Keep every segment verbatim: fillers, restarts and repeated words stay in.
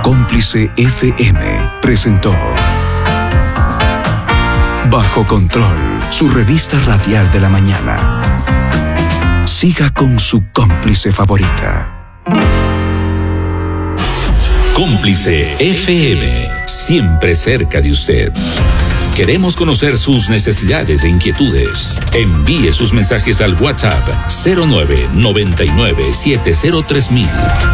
Cómplice F M presentó Bajo Control, su revista radial de la mañana. Siga con su cómplice favorita. Cómplice F M, siempre cerca de usted. Queremos conocer sus necesidades e inquietudes. Envíe sus mensajes al WhatsApp cero nueve noventa y nueve siete cero tres mil.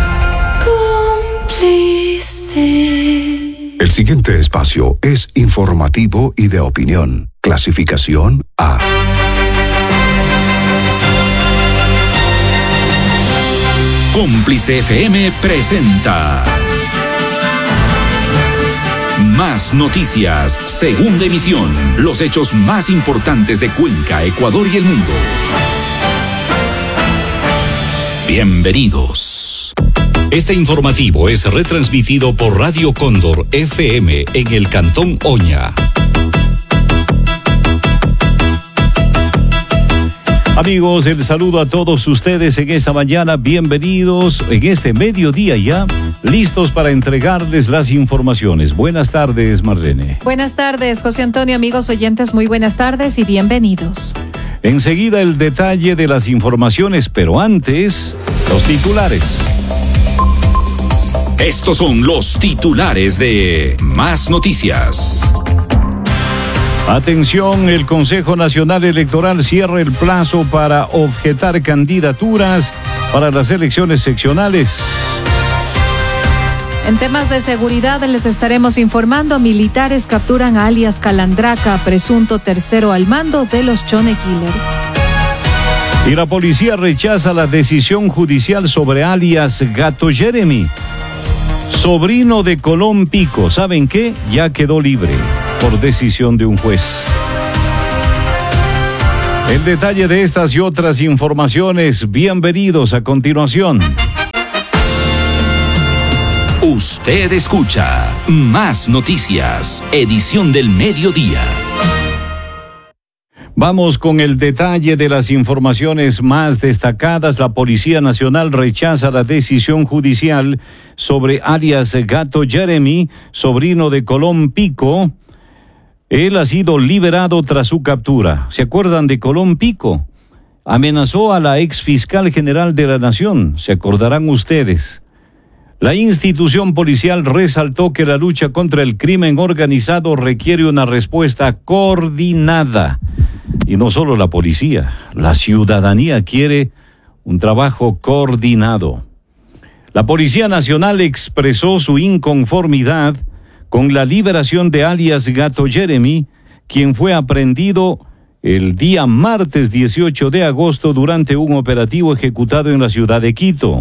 Cómplice. El siguiente espacio es informativo y de opinión. Clasificación A. Cómplice F M presenta Más Noticias, segunda emisión. Los hechos más importantes de Cuenca, Ecuador y el mundo. Bienvenidos. Este informativo es retransmitido por Radio Cóndor F M en el Cantón Oña. Amigos, el saludo a todos ustedes en esta mañana. Bienvenidos en este mediodía ya, listos para entregarles las informaciones. Buenas tardes, Marlene. Buenas tardes, José Antonio. Amigos oyentes, muy buenas tardes y bienvenidos. Enseguida el detalle de las informaciones, pero antes, los titulares. Estos son los titulares de Más Noticias. Atención, el Consejo Nacional Electoral cierra el plazo para objetar candidaturas para las elecciones seccionales. En temas de seguridad les estaremos informando. Militares capturan a alias Calandraca, presunto tercero al mando de los Chone Killers. Y la policía rechaza la decisión judicial sobre alias Gato Jeremy, sobrino de Colón Pico. ¿Saben qué? Ya quedó libre por decisión de un juez. El detalle de estas y otras informaciones, bienvenidos a continuación. Usted escucha Más Noticias, edición del mediodía. Vamos con el detalle de las informaciones más destacadas. La Policía Nacional rechaza la decisión judicial sobre alias Gato Jeremy, sobrino de Colón Pico. Él ha sido liberado tras su captura. ¿Se acuerdan de Colón Pico? Amenazó a la ex fiscal general de la Nación, se acordarán ustedes. La institución policial resaltó que la lucha contra el crimen organizado requiere una respuesta coordinada. Y no solo la policía, la ciudadanía quiere un trabajo coordinado. La Policía Nacional expresó su inconformidad con la liberación de alias Gato Jeremy, quien fue aprehendido el día martes dieciocho de agosto durante un operativo ejecutado en la ciudad de Quito.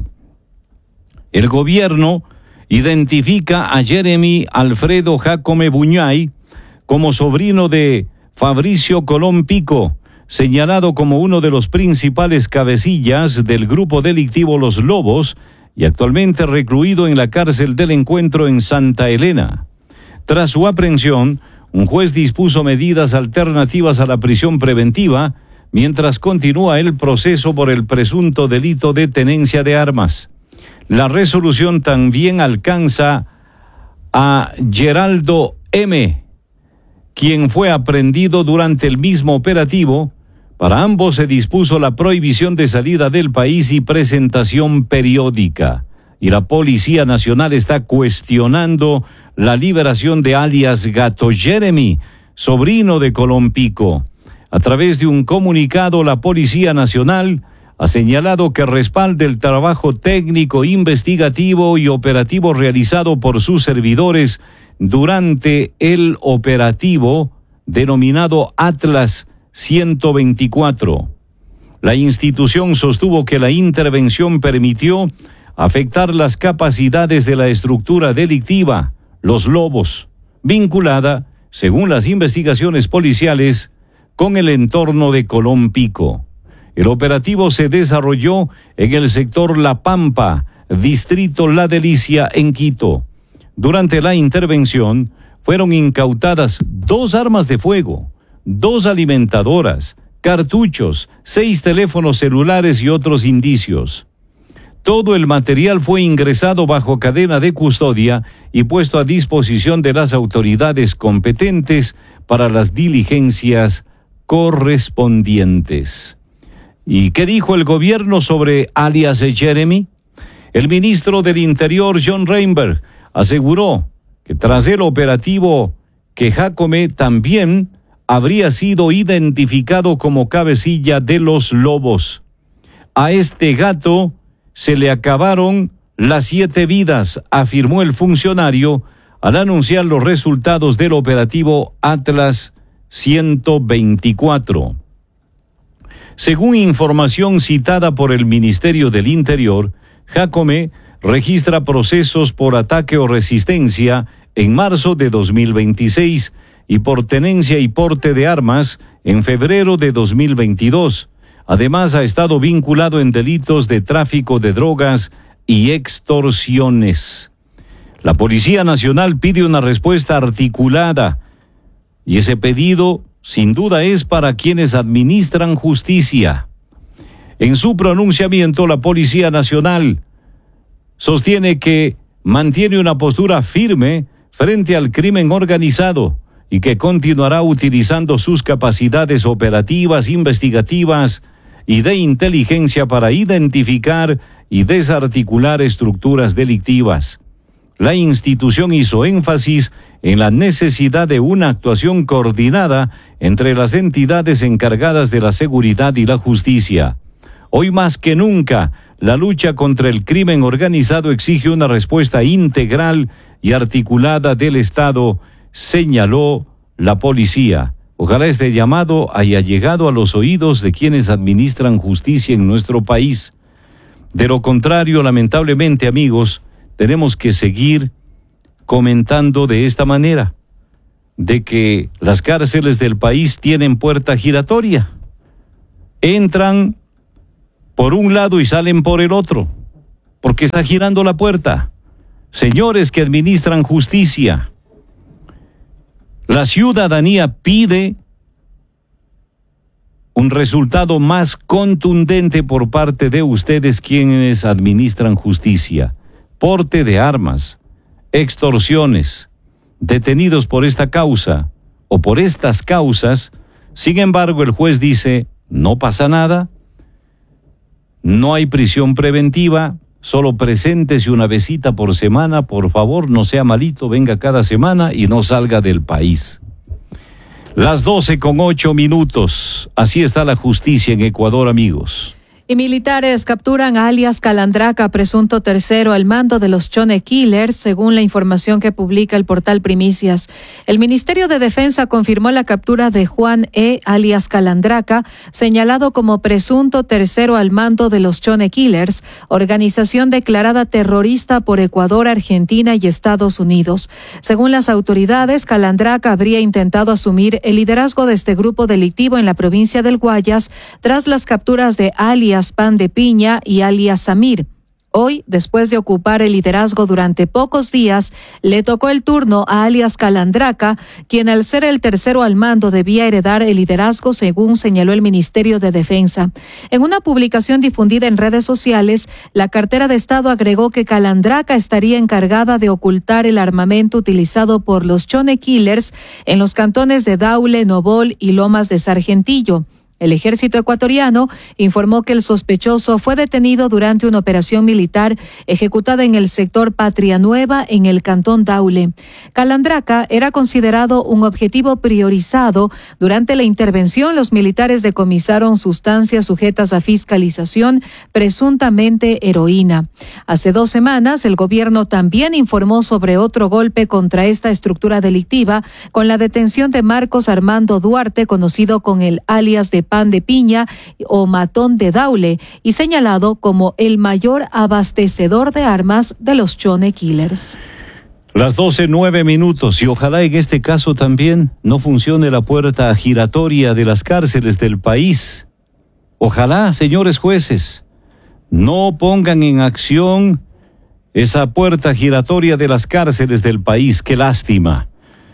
El gobierno identifica a Jeremy Alfredo Jacome Buñay como sobrino de Fabricio Colón Pico, señalado como uno de los principales cabecillas del grupo delictivo Los Lobos y actualmente recluido en la cárcel del Encuentro en Santa Elena. Tras su aprehensión, un juez dispuso medidas alternativas a la prisión preventiva, mientras continúa el proceso por el presunto delito de tenencia de armas. La resolución también alcanza a Geraldo M., quien fue aprehendido durante el mismo operativo. Para ambos se dispuso la prohibición de salida del país y presentación periódica. Y la Policía Nacional está cuestionando la liberación de alias Gato Jeremy, sobrino de Colón Pico. A través de un comunicado, la Policía Nacional ha señalado que respalda el trabajo técnico, investigativo y operativo realizado por sus servidores durante el operativo denominado Atlas ciento veinticuatro. La institución sostuvo que la intervención permitió afectar las capacidades de la estructura delictiva, Los Lobos, vinculada, según las investigaciones policiales, con el entorno de Colón Pico. El operativo se desarrolló en el sector La Pampa, distrito La Delicia, en Quito. Durante la intervención, fueron incautadas dos armas de fuego, dos alimentadoras, cartuchos, seis teléfonos celulares y otros indicios. Todo el material fue ingresado bajo cadena de custodia y puesto a disposición de las autoridades competentes para las diligencias correspondientes. ¿Y qué dijo el gobierno sobre alias Jeremy? El ministro del Interior, John Reinberg, aseguró que tras el operativo que Jacome también habría sido identificado como cabecilla de los lobos. A este gato se le acabaron las siete vidas, afirmó el funcionario al anunciar los resultados del operativo Atlas ciento veinticuatro. Según información citada por el Ministerio del Interior, Jacome registra procesos por ataque o resistencia en marzo de dos mil veintiséis y por tenencia y porte de armas en febrero de dos mil veintidós. Además, ha estado vinculado en delitos de tráfico de drogas y extorsiones. La Policía Nacional pide una respuesta articulada y ese pedido, sin duda, es para quienes administran justicia. En su pronunciamiento, la Policía Nacional sostiene que mantiene una postura firme frente al crimen organizado y que continuará utilizando sus capacidades operativas, investigativas y de inteligencia para identificar y desarticular estructuras delictivas. La institución hizo énfasis en la necesidad de una actuación coordinada entre las entidades encargadas de la seguridad y la justicia. Hoy más que nunca, la lucha contra el crimen organizado exige una respuesta integral y articulada del Estado, señaló la policía. Ojalá este llamado haya llegado a los oídos de quienes administran justicia en nuestro país. De lo contrario, lamentablemente, amigos, tenemos que seguir comentando de esta manera, de que las cárceles del país tienen puerta giratoria. Entran por un lado y salen por el otro, porque está girando la puerta. Señores que administran justicia, la ciudadanía pide un resultado más contundente por parte de ustedes quienes administran justicia. Porte de armas, extorsiones, detenidos por esta causa o por estas causas. Sin embargo, el juez dice, no pasa nada, no hay prisión preventiva, solo preséntese una visita por semana, por favor, no sea malito, venga cada semana y no salga del país. Las doce con ocho minutos, así está la justicia en Ecuador, amigos. Y militares capturan a alias Calandraca, presunto tercero al mando de los Chone Killers, según la información que publica el portal Primicias. El Ministerio de Defensa confirmó la captura de Juan E., alias Calandraca, señalado como presunto tercero al mando de los Chone Killers, organización declarada terrorista por Ecuador, Argentina y Estados Unidos. Según las autoridades, Calandraca habría intentado asumir el liderazgo de este grupo delictivo en la provincia del Guayas tras las capturas de alias Pan de Piña y alias Samir. Hoy, después de ocupar el liderazgo durante pocos días, le tocó el turno a alias Calandraca, quien al ser el tercero al mando debía heredar el liderazgo, según señaló el Ministerio de Defensa. En una publicación difundida en redes sociales, la cartera de Estado agregó que Calandraca estaría encargada de ocultar el armamento utilizado por los Chone Killers en los cantones de Daule, Nobol y Lomas de Sargentillo. El ejército ecuatoriano informó que el sospechoso fue detenido durante una operación militar ejecutada en el sector Patria Nueva, en el cantón Daule. Calandraca era considerado un objetivo priorizado. Durante la intervención, los militares decomisaron sustancias sujetas a fiscalización, presuntamente heroína. Hace dos semanas, el gobierno también informó sobre otro golpe contra esta estructura delictiva, con la detención de Marcos Armando Duarte, conocido con el alias de Pan de Piña o Matón de Daule, y señalado como el mayor abastecedor de armas de los Chone Killers. Las doce nueve minutos, y ojalá en este caso también no funcione la puerta giratoria de las cárceles del país. Ojalá, señores jueces, no pongan en acción esa puerta giratoria de las cárceles del país. Qué lástima.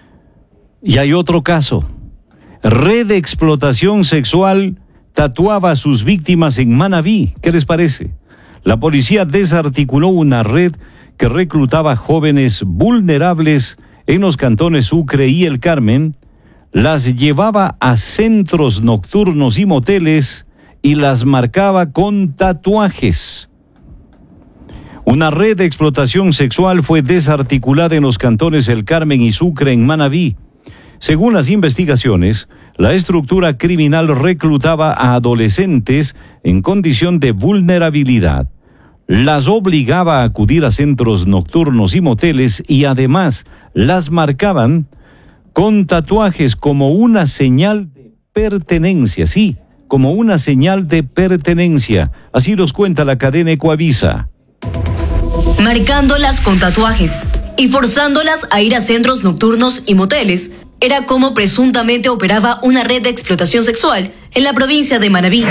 Y hay otro caso. Red de explotación sexual tatuaba a sus víctimas en Manabí. ¿Qué les parece? la policía desarticuló una red que reclutaba jóvenes vulnerables en los cantones Sucre y El Carmen, las llevaba a centros nocturnos y moteles y las marcaba con tatuajes. Una red de explotación sexual fue desarticulada en los cantones El Carmen y Sucre en Manabí. Según las investigaciones, la estructura criminal reclutaba a adolescentes en condición de vulnerabilidad, las obligaba a acudir a centros nocturnos y moteles y además las marcaban con tatuajes como una señal de pertenencia, sí, como una señal de pertenencia. Así nos cuenta la cadena Ecuavisa. Marcándolas con tatuajes y forzándolas a ir a centros nocturnos y moteles, era como presuntamente operaba una red de explotación sexual en la provincia de Manabí.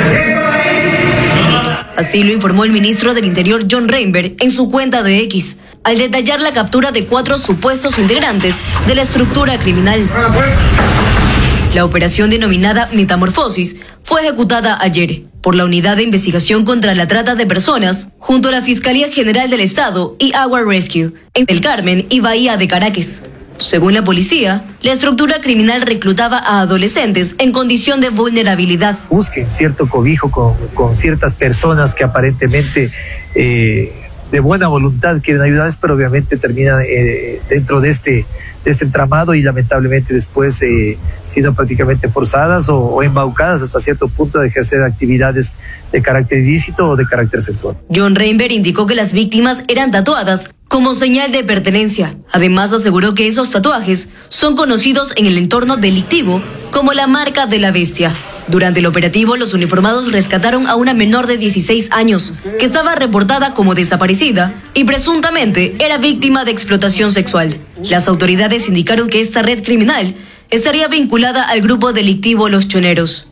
Así lo informó el ministro del Interior John Reinberg en su cuenta de X, al detallar la captura de cuatro supuestos integrantes de la estructura criminal. La operación denominada Metamorfosis fue ejecutada ayer por la Unidad de Investigación contra la Trata de Personas junto a la Fiscalía General del Estado y Agua Rescue en El Carmen y Bahía de Caracas. Según la policía, la estructura criminal reclutaba a adolescentes en condición de vulnerabilidad. Busquen cierto cobijo con, con ciertas personas que aparentemente eh, de buena voluntad quieren ayudarles, pero obviamente terminan eh, dentro de este, de este entramado y lamentablemente después eh, siendo prácticamente forzadas o, o embaucadas hasta cierto punto de ejercer actividades de carácter ilícito o de carácter sexual. John Reinberg indicó que las víctimas eran tatuadas como señal de pertenencia. Además aseguró que esos tatuajes son conocidos en el entorno delictivo como la marca de la bestia. Durante el operativo, los uniformados rescataron a una menor de dieciséis años, que estaba reportada como desaparecida y presuntamente era víctima de explotación sexual. Las autoridades indicaron que esta red criminal estaría vinculada al grupo delictivo Los Choneros.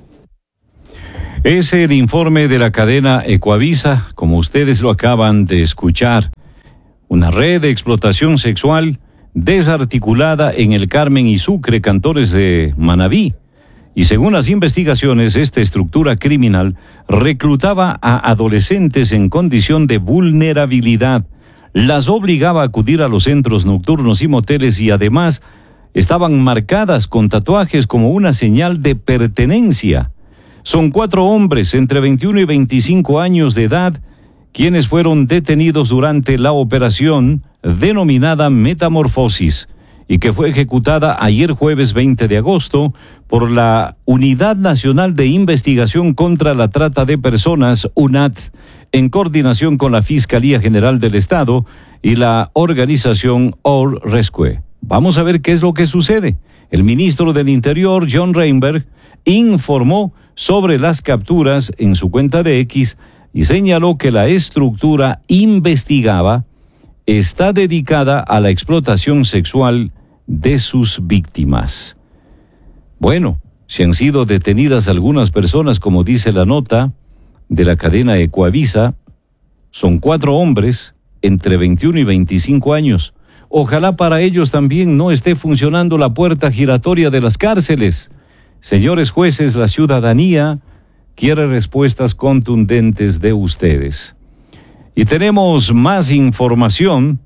Es el informe de la cadena Ecuavisa, como ustedes lo acaban de escuchar. Una red de explotación sexual desarticulada en El Carmen y Sucre, cantones de Manabí. Y según las investigaciones, esta estructura criminal reclutaba a adolescentes en condición de vulnerabilidad, las obligaba a acudir a los centros nocturnos y moteles y además estaban marcadas con tatuajes como una señal de pertenencia. Son cuatro hombres entre veintiuno y veinticinco años de edad quienes fueron detenidos durante la operación denominada Metamorfosis y que fue ejecutada ayer jueves veinte de agosto por la Unidad Nacional de Investigación contra la Trata de Personas, UNAT, en coordinación con la Fiscalía General del Estado y la organización Agua Rescue. Vamos a ver qué es lo que sucede. El ministro del Interior, John Reinberg, informó sobre las capturas en su cuenta de X y señaló que la estructura investigaba está dedicada a la explotación sexual de sus víctimas. Bueno, si han sido detenidas algunas personas, como dice la nota de la cadena Ecuavisa, son cuatro hombres entre veintiuno y veinticinco años. Ojalá para ellos también no esté funcionando la puerta giratoria de las cárceles. Señores jueces, la ciudadanía quiere respuestas contundentes de ustedes. Y tenemos más información.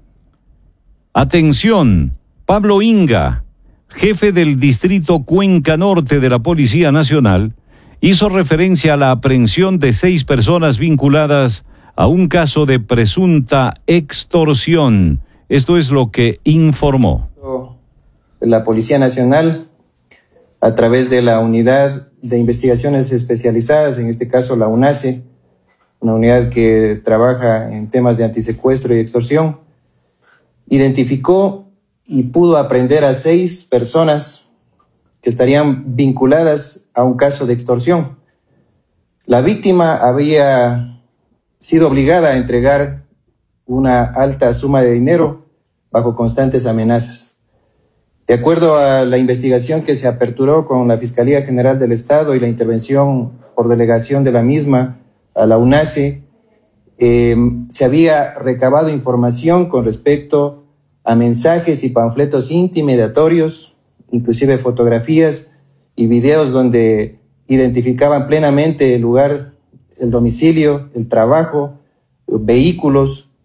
Atención, Pablo Inga, jefe del distrito Cuenca Norte de la Policía Nacional, hizo referencia a la aprehensión de seis personas vinculadas a un caso de presunta extorsión. Esto es lo que informó. La Policía Nacional, a través de la Unidad de Investigaciones Especializadas, en este caso la UNACE, una unidad que trabaja en temas de antisecuestro y extorsión, identificó y pudo aprehender a seis personas que estarían vinculadas a un caso de extorsión. La víctima había sido obligada a entregar una alta suma de dinero bajo constantes amenazas. De acuerdo a la investigación que se aperturó con la Fiscalía General del Estado y la intervención por delegación de la misma a la UNACE, eh, se había recabado información con respecto a mensajes y panfletos intimidatorios, inclusive fotografías y videos donde identificaban plenamente el lugar, el domicilio, el trabajo vehículos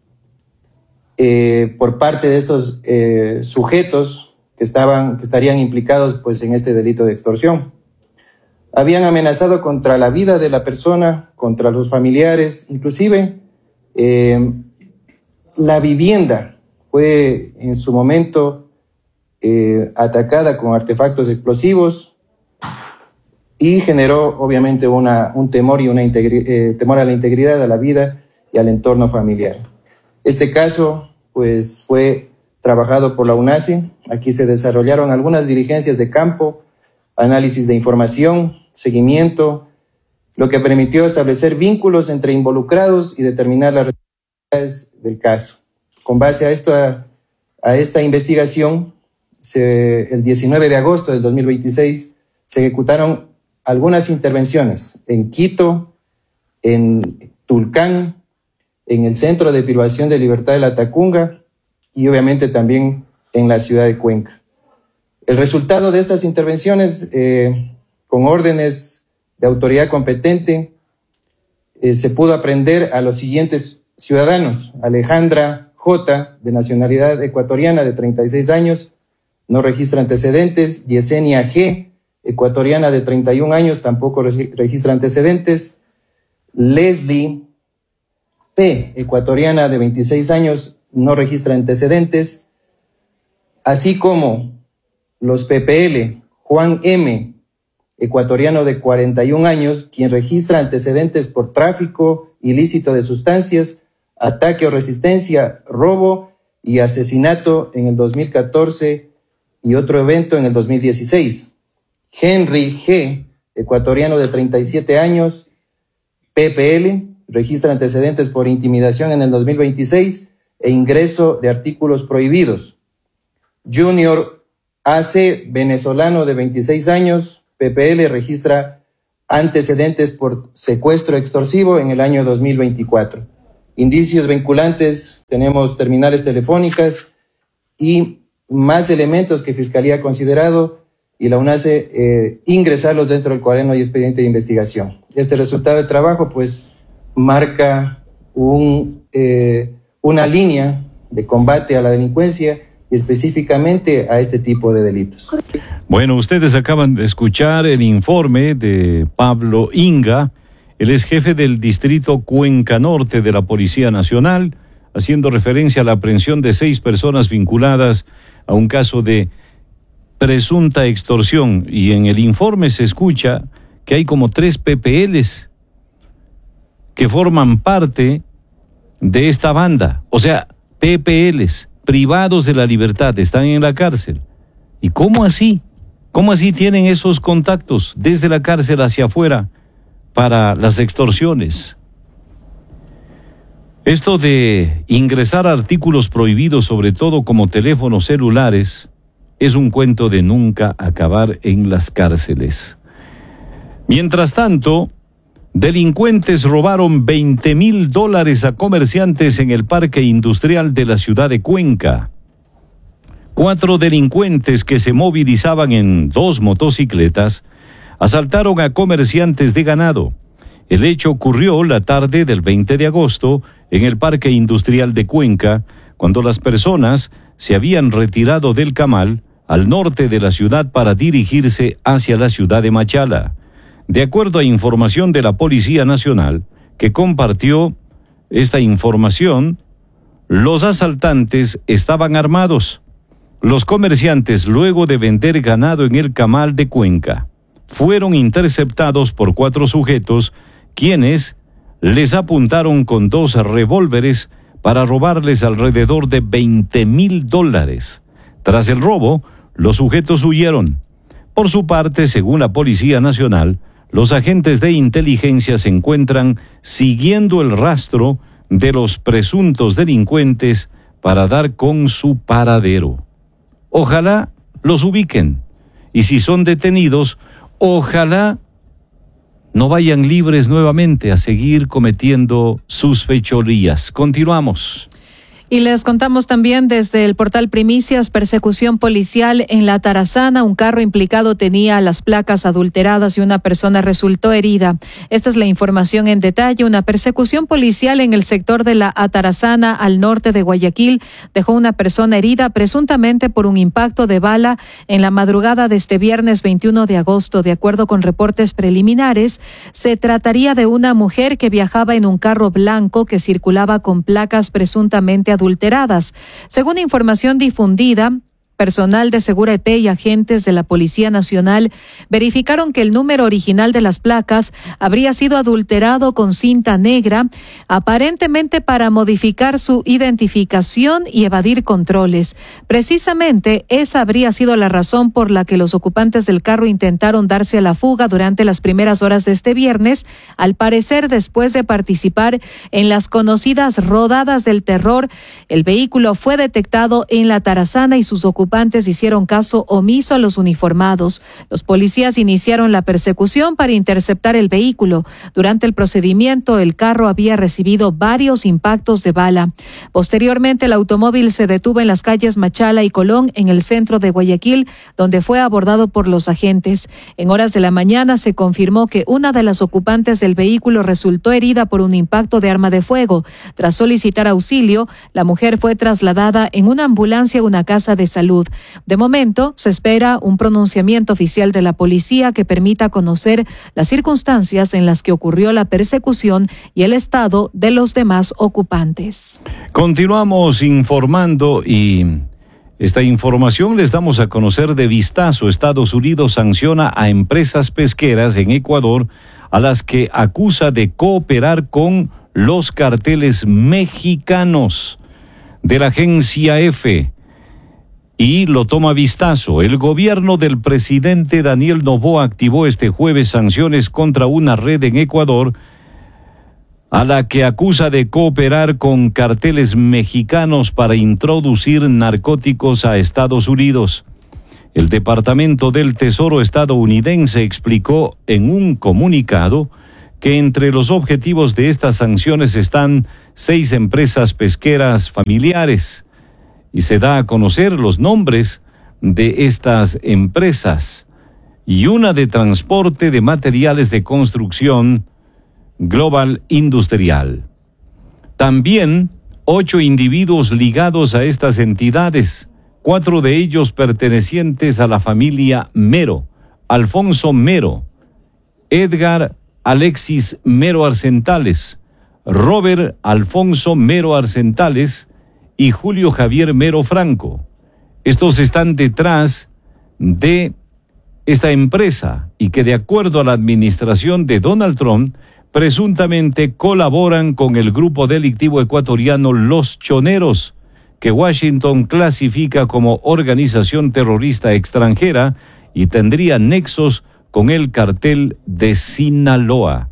eh, por parte de estos eh, sujetos que, estaban, que estarían implicados pues, en este delito de extorsión. Habían amenazado contra la vida de la persona, contra los familiares, inclusive eh, la vivienda fue en su momento eh, atacada con artefactos explosivos y generó obviamente una, un temor, y una integri- eh, temor a la integridad, a la vida y al entorno familiar. Este caso pues, fue trabajado por la UNACE. Aquí se desarrollaron algunas diligencias de campo, análisis de información, seguimiento, lo que permitió establecer vínculos entre involucrados y determinar las responsabilidades del caso. Con base a, esto, a, a esta investigación, se, el diecinueve de agosto del dos mil veintiséis se ejecutaron algunas intervenciones en Quito, en Tulcán, en el Centro de Privación de Libertad de la Tacunga y obviamente también en la ciudad de Cuenca. El resultado de estas intervenciones, eh, con órdenes de autoridad competente, eh, se pudo aprehender a los siguientes ciudadanos: Alejandra J., de nacionalidad ecuatoriana, de treinta y seis años, no registra antecedentes; Yesenia G., ecuatoriana, de treinta y un años, tampoco registra antecedentes; Leslie P., ecuatoriana, de veintiséis años, no registra antecedentes; así como los P P L, Juan M., ecuatoriano de cuarenta y un años, quien registra antecedentes por tráfico ilícito de sustancias, ataque o resistencia, robo y asesinato en el dos mil catorce y otro evento en el dos mil dieciséis. Henry G., ecuatoriano de treinta y siete años, P P L, registra antecedentes por intimidación en el dos mil veintiséis e ingreso de artículos prohibidos. Junior A C, venezolano de veintiséis años, P P L, registra antecedentes por secuestro extorsivo en el año dos mil veinticuatro. Indicios vinculantes, tenemos terminales telefónicas y más elementos que Fiscalía ha considerado y la UNACE eh, ingresarlos dentro del cuaderno y expediente de investigación. Este resultado de trabajo pues marca un, eh, una línea de combate a la delincuencia y específicamente a este tipo de delitos. Bueno, ustedes acaban de escuchar el informe de Pablo Inga, él es jefe del distrito Cuenca Norte de la Policía Nacional, haciendo referencia a la aprehensión de seis personas vinculadas a un caso de presunta extorsión, y en el informe se escucha que hay como tres P P Ls que forman parte de esta banda, o sea, P P Ls, privados de la libertad, están en la cárcel. ¿Y cómo así? ¿Cómo así tienen esos contactos desde la cárcel hacia afuera para las extorsiones? Esto de ingresar artículos prohibidos, sobre todo como teléfonos celulares, es un cuento de nunca acabar en las cárceles. Mientras tanto, delincuentes robaron veinte mil dólares a comerciantes en el parque industrial de la ciudad de Cuenca. Cuatro delincuentes que se movilizaban en dos motocicletas asaltaron a comerciantes de ganado. El hecho ocurrió la tarde del veinte de agosto en el parque industrial de Cuenca, cuando las personas se habían retirado del Camal al norte de la ciudad para dirigirse hacia la ciudad de Machala. De acuerdo a información de la Policía Nacional, que compartió esta información, los asaltantes estaban armados. Los comerciantes, luego de vender ganado en el Camal de Cuenca, fueron interceptados por cuatro sujetos, quienes les apuntaron con dos revólveres para robarles alrededor de veinte mil dólares. Tras el robo, los sujetos huyeron. Por su parte, según la Policía Nacional, los agentes de inteligencia se encuentran siguiendo el rastro de los presuntos delincuentes para dar con su paradero. Ojalá los ubiquen, y si son detenidos, ojalá no vayan libres nuevamente a seguir cometiendo sus fechorías. Continuamos. Y les contamos también desde el portal Primicias, persecución policial en La Tarazana. Un carro implicado tenía las placas adulteradas y una persona resultó herida. Esta es la información en detalle. Una persecución policial en el sector de La Atarazana, al norte de Guayaquil, dejó una persona herida presuntamente por un impacto de bala en la madrugada de este viernes veintiuno de agosto. De acuerdo con reportes preliminares, se trataría de una mujer que viajaba en un carro blanco que circulaba con placas presuntamente adulteradas. Según información difundida, personal de Segura E P y agentes de la Policía Nacional verificaron que el número original de las placas habría sido adulterado con cinta negra, aparentemente para modificar su identificación y evadir controles. Precisamente esa habría sido la razón por la que los ocupantes del carro intentaron darse a la fuga durante las primeras horas de este viernes, al parecer después de participar en las conocidas rodadas del terror. El vehículo fue detectado en La Tarazana y sus ocupantes hicieron caso omiso a los uniformados. Los policías iniciaron la persecución para interceptar el vehículo. Durante el procedimiento, el carro había recibido varios impactos de bala. Posteriormente, el automóvil se detuvo en las calles Machala y Colón, en el centro de Guayaquil, donde fue abordado por los agentes. En horas de la mañana se confirmó que una de las ocupantes del vehículo resultó herida por un impacto de arma de fuego. Tras solicitar auxilio, la mujer fue trasladada en una ambulancia a una casa de salud. De momento, se espera un pronunciamiento oficial de la policía que permita conocer las circunstancias en las que ocurrió la persecución y el estado de los demás ocupantes. Continuamos informando y esta información les damos a conocer de vistazo. Estados Unidos sanciona a empresas pesqueras en Ecuador a las que acusa de cooperar con los carteles mexicanos. De la agencia EFE. Y lo toma vistazo. El gobierno del presidente Daniel Noboa activó este jueves sanciones contra una red en Ecuador a la que acusa de cooperar con carteles mexicanos para introducir narcóticos a Estados Unidos. El Departamento del Tesoro estadounidense explicó en un comunicado que entre los objetivos de estas sanciones están seis empresas pesqueras familiares. Y se da a conocer los nombres de estas empresas y una de transporte de materiales de construcción, Global Industrial. También ocho individuos ligados a estas entidades, cuatro de ellos pertenecientes a la familia Mero, Alfonso Mero, Edgar Alexis Mero Arcentales, Robert Alfonso Mero Arcentales y Julio Javier Mero Franco. Estos están detrás de esta empresa y que, de acuerdo a la administración de Donald Trump, presuntamente colaboran con el grupo delictivo ecuatoriano Los Choneros, que Washington clasifica como organización terrorista extranjera y tendría nexos con el cartel de Sinaloa.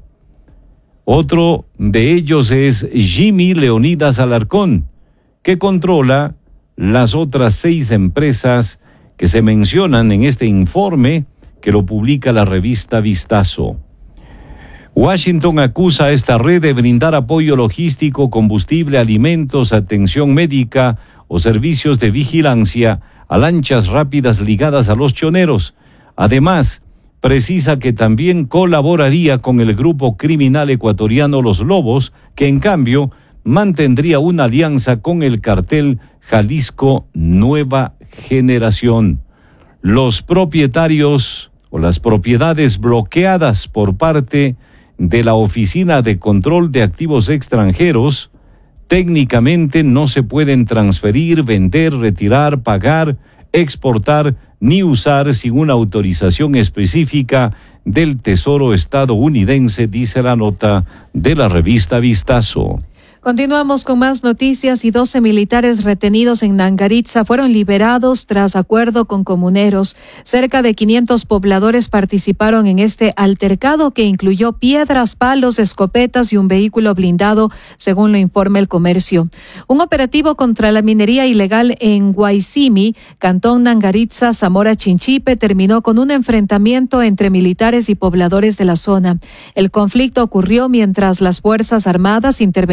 Otro de ellos es Jimmy Leonidas Alarcón, que controla las otras seis empresas que se mencionan en este informe que lo publica la revista Vistazo. Washington acusa a esta red de brindar apoyo logístico, combustible, alimentos, atención médica o servicios de vigilancia a lanchas rápidas ligadas a los choneros. Además, precisa que también colaboraría con el grupo criminal ecuatoriano Los Lobos, que en cambio mantendría una alianza con el cartel Jalisco Nueva Generación. Los propietarios o las propiedades bloqueadas por parte de la Oficina de Control de Activos Extranjeros técnicamente no se pueden transferir, vender, retirar, pagar, exportar ni usar sin una autorización específica del Tesoro estadounidense, dice la nota de la revista Vistazo. Continuamos con más noticias y doce militares retenidos en Nangaritza fueron liberados tras acuerdo con comuneros. Cerca de quinientos pobladores participaron en este altercado que incluyó piedras, palos, escopetas y un vehículo blindado, según lo informa El Comercio. Un operativo contra la minería ilegal en Guaycimi, Cantón Nangaritza, Zamora Chinchipe, terminó con un enfrentamiento entre militares y pobladores de la zona. El conflicto ocurrió mientras las Fuerzas Armadas intervenían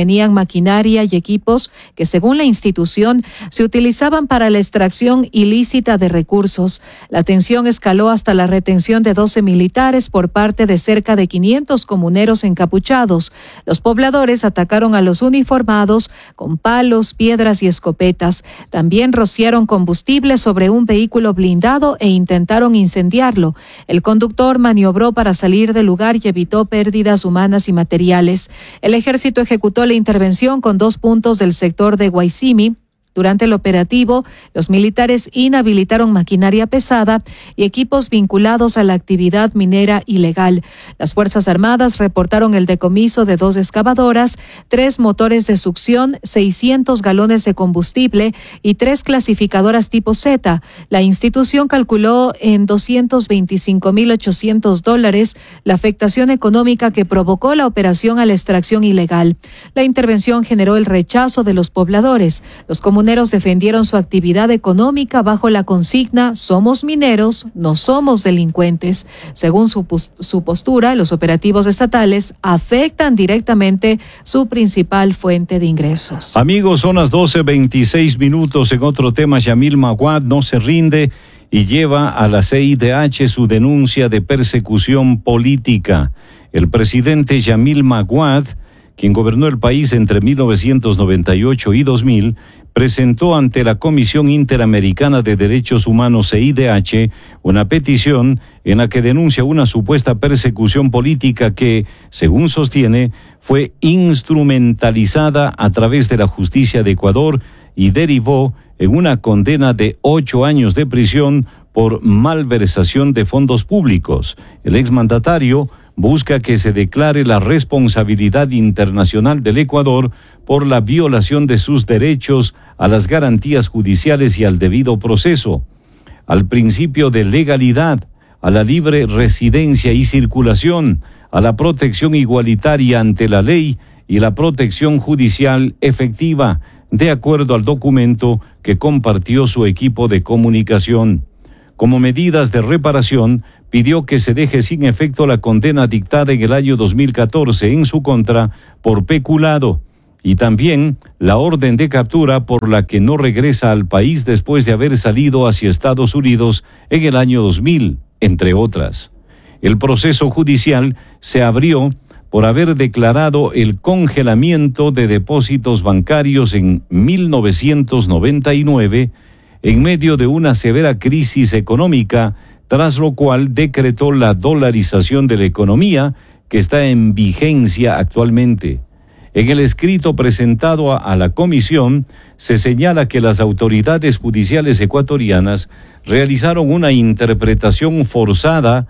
maquinaria y equipos que, según la institución, se utilizaban para la extracción ilícita de recursos. La tensión escaló hasta la retención de doce militares por parte de cerca de quinientos comuneros encapuchados. Los pobladores atacaron a los uniformados con palos, piedras y escopetas. También rociaron combustible sobre un vehículo blindado e intentaron incendiarlo. El conductor maniobró para salir del lugar y evitó pérdidas humanas y materiales. El ejército ejecutó la intervención con dos puntos del sector de Guaycimi. Durante el operativo, los militares inhabilitaron maquinaria pesada y equipos vinculados a la actividad minera ilegal. Las Fuerzas Armadas reportaron el decomiso de dos excavadoras, tres motores de succión, seiscientos galones de combustible y tres clasificadoras tipo Z. La institución calculó en doscientos veinticinco mil ochocientos dólares la afectación económica que provocó la operación a la extracción ilegal. La intervención generó el rechazo de los pobladores. Los comuneros defendieron su actividad económica bajo la consigna "Somos mineros, no somos delincuentes". Según su, su postura, los operativos estatales afectan directamente su principal fuente de ingresos. Amigos, son las doce veintiséis minutos. En otro tema, Yamil Maguad no se rinde y lleva a la C I D H su denuncia de persecución política. El presidente Yamil Maguad, quien gobernó el país entre mil novecientos noventa y ocho y dos mil, presentó ante la Comisión Interamericana de Derechos Humanos C I D H una petición en la que denuncia una supuesta persecución política que, según sostiene, fue instrumentalizada a través de la justicia de Ecuador y derivó en una condena de ocho años de prisión por malversación de fondos públicos. El exmandatario busca que se declare la responsabilidad internacional del Ecuador por la violación de sus derechos a las garantías judiciales y al debido proceso, al principio de legalidad, a la libre residencia y circulación, a la protección igualitaria ante la ley y la protección judicial efectiva, de acuerdo al documento que compartió su equipo de comunicación. Como medidas de reparación, pidió que se deje sin efecto la condena dictada en el año dos mil catorce en su contra por peculado y también la orden de captura por la que no regresa al país después de haber salido hacia Estados Unidos en el año dos mil, entre otras. El proceso judicial se abrió por haber declarado el congelamiento de depósitos bancarios en mil novecientos noventa y nueve en medio de una severa crisis económica, tras lo cual decretó la dolarización de la economía que está en vigencia actualmente. En el escrito presentado a, a la comisión se señala que las autoridades judiciales ecuatorianas realizaron una interpretación forzada,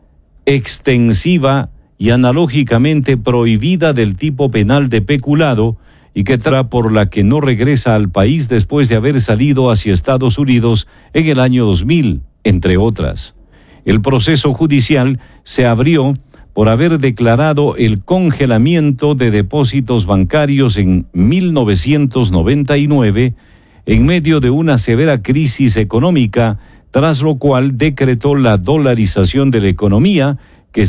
extensiva y analógicamente prohibida del tipo penal de peculado y que tra por la que no regresa al país después de haber salido hacia Estados Unidos en el año dos mil, entre otras. El proceso judicial se abrió por haber declarado el congelamiento de depósitos bancarios en mil novecientos noventa y nueve en medio de una severa crisis económica, tras lo cual decretó la dolarización de la economía